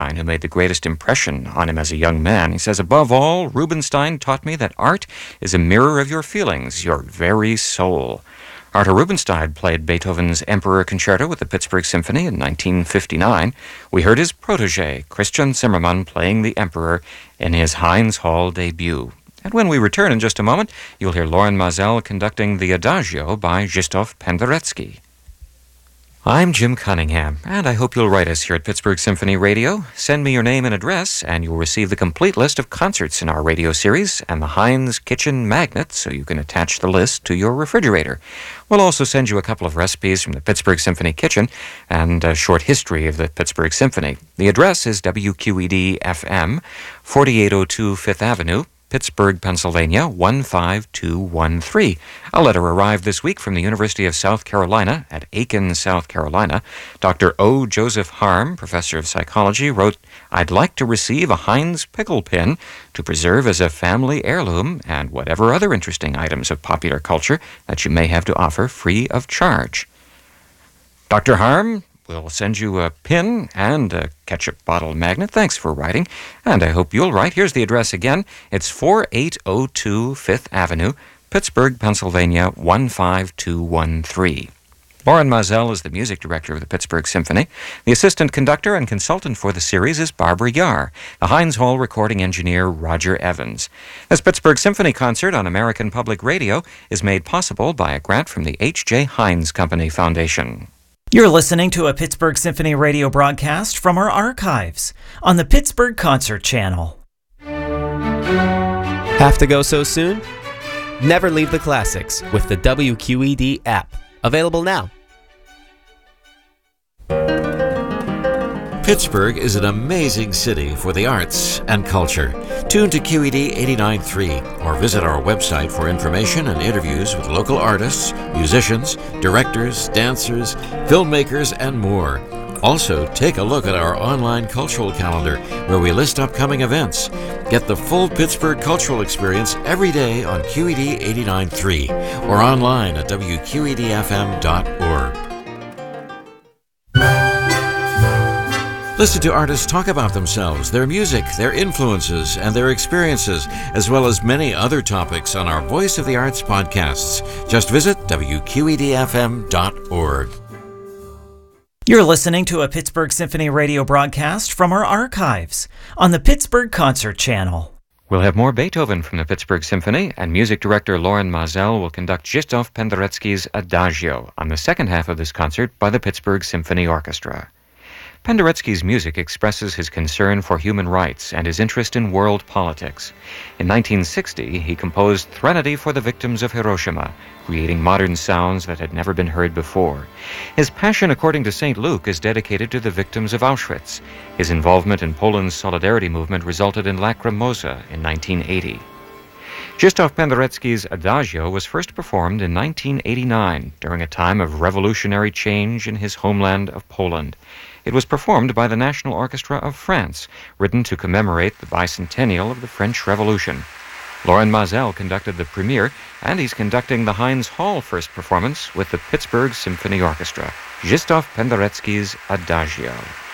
who made the greatest impression on him as a young man. He says, above all, Rubinstein taught me that art is a mirror of your feelings, your very soul. Arthur Rubinstein played Beethoven's Emperor Concerto with the Pittsburgh Symphony in 1959. We heard his protege, Christian Zimmermann, playing the Emperor in his Heinz Hall debut. And when we return in just a moment, you'll hear Loren Maazel conducting the Adagio by Zdzisław Penderecki. I'm Jim Cunningham, and I hope you'll write us here at Pittsburgh Symphony Radio. Send me your name and address, and you'll receive the complete list of concerts in our radio series and the Heinz Kitchen Magnet, so you can attach the list to your refrigerator. We'll also send you a couple of recipes from the Pittsburgh Symphony Kitchen and a short history of the Pittsburgh Symphony. The address is WQED-FM, 4802 Fifth Avenue, Pittsburgh, Pennsylvania, 15213. A letter arrived this week from the University of South Carolina at Aiken, South Carolina. Dr. O. Joseph Harm, professor of psychology, wrote, I'd like to receive a Heinz pickle pin to preserve as a family heirloom and whatever other interesting items of popular culture that you may have to offer free of charge. Dr. Harm, we'll send you a pin and a ketchup bottle magnet. Thanks for writing, and I hope you'll write. Here's the address again. It's 4802 Fifth Avenue, Pittsburgh, Pennsylvania, 15213. Loren Maazel is the music director of the Pittsburgh Symphony. The assistant conductor and consultant for the series is Barbara Yar. The Heinz Hall recording engineer, Roger Evans. This Pittsburgh Symphony concert on American Public Radio is made possible by a grant from the H.J. Heinz Company Foundation. You're listening to a Pittsburgh Symphony radio broadcast from our archives on the Pittsburgh Concert Channel. Have to go so soon? Never leave the classics with the WQED app. Available now. Pittsburgh is an amazing city for the arts and culture. Tune to QED 89.3 or visit our website for information and interviews with local artists, musicians, directors, dancers, filmmakers, and more. Also, take a look at our online cultural calendar where we list upcoming events. Get the full Pittsburgh cultural experience every day on QED 89.3 or online at WQEDFM.org. Listen to artists talk about themselves, their music, their influences, and their experiences, as well as many other topics on our Voice of the Arts podcasts. Just visit WQEDFM.org. You're listening to a Pittsburgh Symphony radio broadcast from our archives on the Pittsburgh Concert Channel. We'll have more Beethoven from the Pittsburgh Symphony, and music director Loren Maazel will conduct Zdzisław Penderecki's Adagio on the second half of this concert by the Pittsburgh Symphony Orchestra. Penderecki's music expresses his concern for human rights and his interest in world politics. In 1960, he composed Threnody for the Victims of Hiroshima, creating modern sounds that had never been heard before. His passion, according to St. Luke, is dedicated to the victims of Auschwitz. His involvement in Poland's Solidarity movement resulted in Lacrimosa in 1980. Zdzisław Penderecki's Adagio was first performed in 1989 during a time of revolutionary change in his homeland of Poland. It was performed by the National Orchestra of France, written to commemorate the bicentennial of the French Revolution. Loren Maazel conducted the premiere, and he's conducting the Heinz Hall first performance with the Pittsburgh Symphony Orchestra, Zdzisław Penderecki's Adagio.